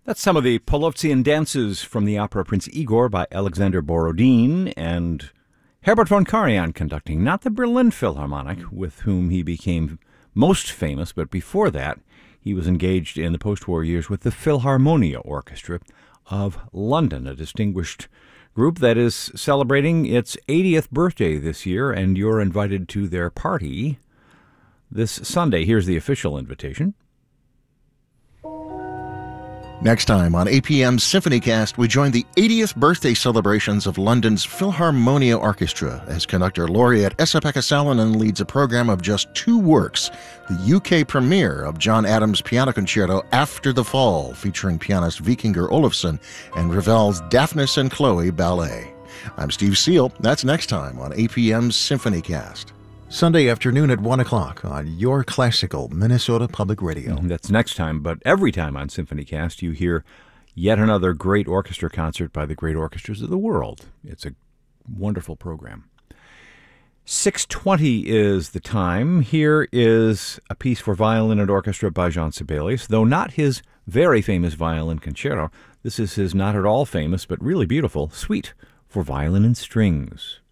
That's some of the Polovtsian dances from the opera Prince Igor by Alexander Borodin, and Herbert von Karajan conducting, not the Berlin Philharmonic, with whom he became most famous, but before that, he was engaged in the post-war years with the Philharmonia Orchestra of London, a distinguished group that is celebrating its 80th birthday this year, and you're invited to their party this Sunday. Here's the official invitation. Next time on APM's Symphonycast, we join the 80th birthday celebrations of London's Philharmonia Orchestra as conductor laureate Esa-Pekka Salonen leads a program of just two works, the UK premiere of John Adams' piano concerto After the Fall, featuring pianist Vikingur Olafsson, and Ravel's Daphnis and Chloe Ballet. I'm Steve Seal. That's next time on APM's Symphonycast. Sunday afternoon at 1 o'clock on your classical Minnesota Public Radio. That's next time, but every time on Symphonycast you hear yet another great orchestra concert by the great orchestras of the world. It's a wonderful program. 6:20 is the time. Here is a piece for violin and orchestra by Jean Sibelius, though not his very famous violin concerto. This is his not at all famous, but really beautiful, Suite for Violin and Strings.